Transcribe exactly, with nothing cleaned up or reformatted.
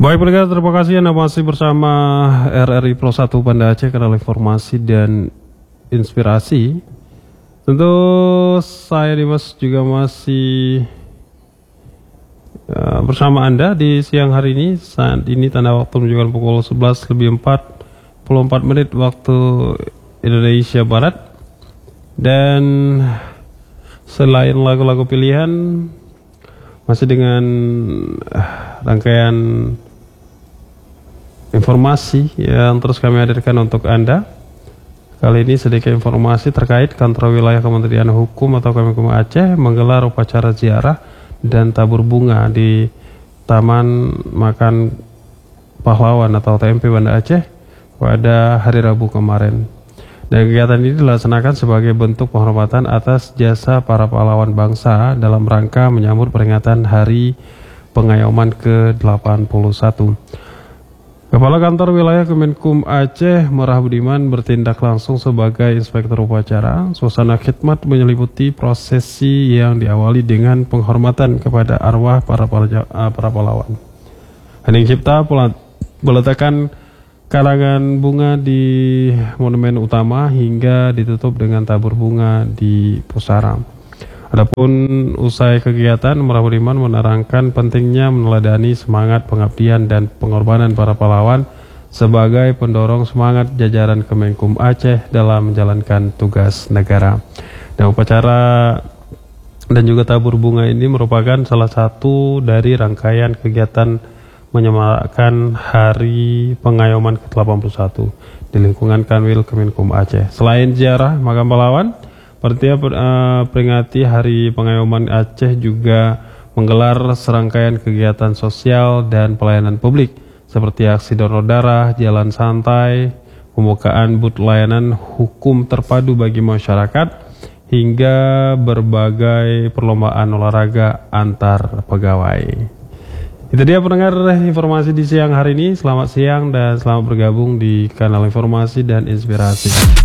Baik pendengar, terima kasih Anda masih bersama R R I Pro satu Banda Aceh, kanal informasi dan inspirasi. Tentu saya Dimas juga masih uh, bersama Anda di siang hari ini. Saat ini tanda waktu menunjukkan pukul sebelas lebih empat puluh empat menit waktu Indonesia Barat. Dan selain lagu-lagu pilihan, masih dengan uh, rangkaian informasi yang terus kami hadirkan untuk Anda. Kali ini sedikit informasi terkait kantor wilayah Kementerian Hukum atau Kemenkum Aceh menggelar upacara ziarah dan tabur bunga di Taman Makan Pahlawan atau T M P Banda Aceh pada hari Rabu kemarin. Dan kegiatan ini dilaksanakan sebagai bentuk penghormatan atas jasa para pahlawan bangsa dalam rangka menyambut peringatan Hari Pengayoman ke delapan puluh satu. Kepala Kantor Wilayah Kemenkum Aceh, Merah Budiman, bertindak langsung sebagai inspektur upacara. Suasana khidmat menyelimuti prosesi yang diawali dengan penghormatan kepada arwah para para, para pahlawan. Hening Cipta meletakkan karangan bunga di monumen utama hingga ditutup dengan tabur bunga di pusara. Adapun usai kegiatan, Merah Budiman menerangkan pentingnya meneladani semangat pengabdian dan pengorbanan para pahlawan sebagai pendorong semangat jajaran Kemenkum Aceh dalam menjalankan tugas negara. Dan upacara dan juga tabur bunga ini merupakan salah satu dari rangkaian kegiatan menyemarakan Hari Pengayoman ke delapan puluh satu di lingkungan Kanwil Kemenkum Aceh. Selain ziarah makam pahlawan, panitia uh, peringati Hari Pengayoman Aceh juga menggelar serangkaian kegiatan sosial dan pelayanan publik seperti aksi donor darah, jalan santai, pembukaan booth layanan hukum terpadu bagi masyarakat, hingga berbagai perlombaan olahraga antar pegawai. Itu dia pendengar informasi di siang hari ini. Selamat siang dan selamat bergabung di kanal informasi dan inspirasi.